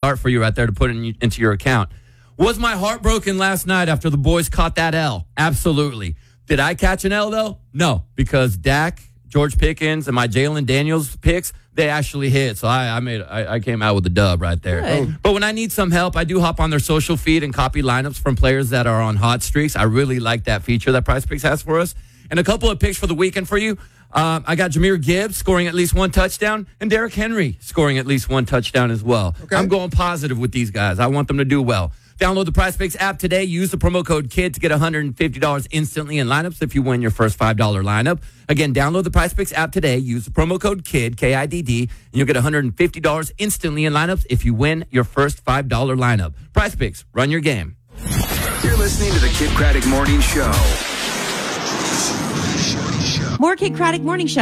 start for you right there to put into your account. Was my heart broken last night after the boys caught that L? Absolutely. Did I catch an L, though? No, because Dak, George Pickens, and my Jalen Daniels picks, they actually hit. So I came out with a dub right there. Good. But when I need some help, I do hop on their social feed and copy lineups from players that are on hot streaks. I really like that feature that PrizePicks has for us. And a couple of picks for the weekend for you. I got Jahmyr Gibbs scoring at least one touchdown and Derrick Henry scoring at least one touchdown as well. Okay. I'm going positive with these guys. I want them to do well. Download the PrizePicks app today. Use the promo code KID to get $150 instantly in lineups if you win your first $5 lineup. Again, download the PrizePicks app today. Use the promo code KID, K-I-D-D, and you'll get $150 instantly in lineups if you win your first $5 lineup. PrizePicks, run your game. You're listening to the Kid Craddock Morning Show. More Kid Craddock Morning Show.